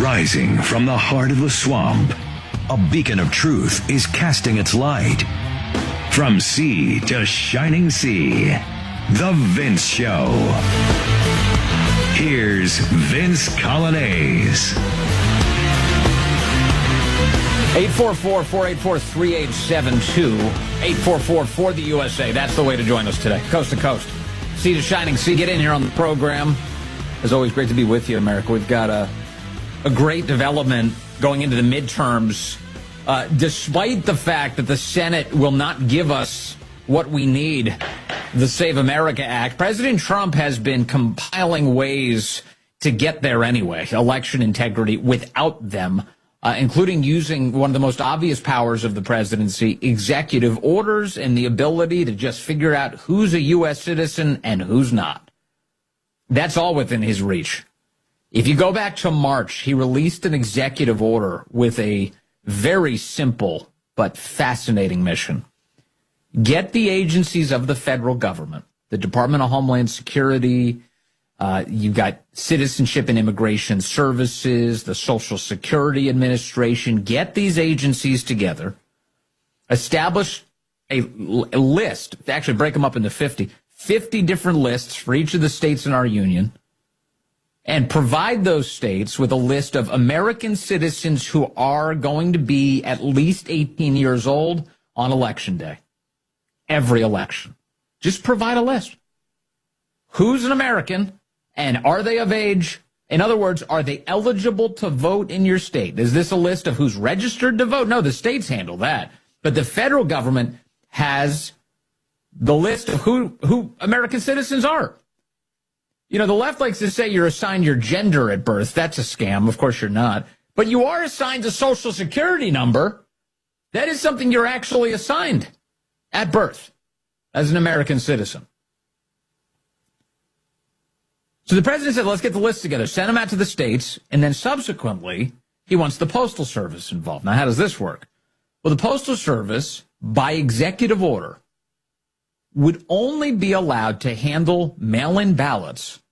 Rising from the heart of the swamp, a beacon of truth is casting its light. From sea to shining sea, The Vince Show. Here's Vince Coglianese. 844-484-3872. 844-4-the-USA. That's the way to join us today. Coast to coast. Sea to shining sea. Get in here on the program. It's always great to be with you, America. We've got a great development going into the midterms, despite the fact that the Senate will not give us what we need, the Save America Act. President Trump has been compiling ways to get there anyway, election integrity, without them, including using one of the most obvious powers of the presidency, executive orders, and the ability to just figure out who's a U.S. citizen and who's not. That's all within his reach. If you go back to March, he released an executive order with a very simple but fascinating mission. Get the agencies of the federal government, the Department of Homeland Security, you've got Citizenship and Immigration Services, the Social Security Administration. Get these agencies together, establish a list, actually break them up into 50 different lists for each of the states in our union, and provide those states with a list of American citizens who are going to be at least 18 years old on Election Day. Every election. Just provide a list. Who's an American, and are they of age? In other words, are they eligible to vote in your state? Is this a list of who's registered to vote? No, the states handle that. But the federal government has the list of who American citizens are. You know, the left likes to say you're assigned your gender at birth. That's a scam. Of course you're not. But you are assigned a Social Security number. That is something you're actually assigned at birth as an American citizen. So the president said, let's get the list together, send them out to the states, and then subsequently he wants the Postal Service involved. Now, how does this work? Well, the Postal Service, by executive order, would only be allowed to handle mail-in ballots